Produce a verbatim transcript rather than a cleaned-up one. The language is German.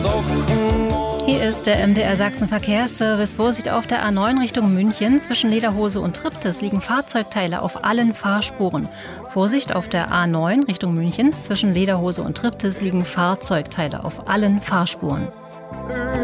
Hier ist der M D R Sachsen Verkehrsservice. Vorsicht auf der A neun Richtung München. Zwischen Lederhose und Triptis liegen Fahrzeugteile auf allen Fahrspuren. Vorsicht auf der A neun Richtung München. Zwischen Lederhose und Triptis liegen Fahrzeugteile auf allen Fahrspuren.